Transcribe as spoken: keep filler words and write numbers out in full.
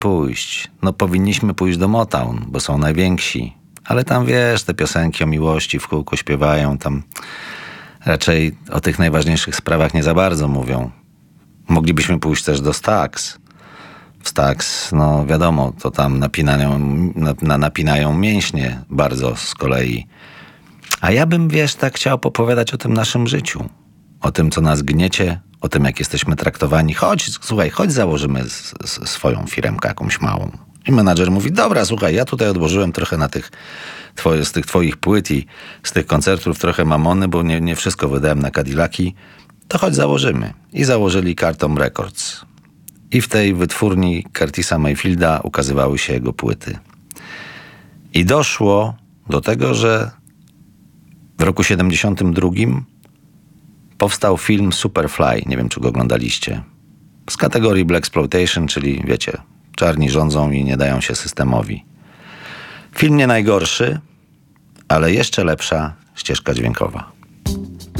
pójść? No powinniśmy pójść do Motown, bo są najwięksi. Ale tam wiesz, te piosenki o miłości w kółko śpiewają, tam raczej o tych najważniejszych sprawach nie za bardzo mówią. Moglibyśmy pójść też do Stax. W Stax, no wiadomo, to tam napinają, na, napinają mięśnie bardzo z kolei. A ja bym, wiesz, tak chciał popowiadać o tym naszym życiu. O tym, co nas gniecie, o tym, jak jesteśmy traktowani. Chodź, słuchaj, chodź założymy s- s- swoją firemkę jakąś małą. I menadżer mówi, dobra, słuchaj, ja tutaj odłożyłem trochę na tych twoje, z tych twoich płyt i z tych koncertów trochę mamony, bo nie, nie wszystko wydałem na Cadillaki. To chodź założymy. I założyli Cartom Records. I w tej wytwórni Curtisa Mayfielda ukazywały się jego płyty. I doszło do tego, że w roku siedemdziesiątym drugim powstał film Superfly. Nie wiem, czy go oglądaliście. Z kategorii Blaxploitation, czyli wiecie, czarni rządzą i nie dają się systemowi. Film nie najgorszy, ale jeszcze lepsza ścieżka dźwiękowa.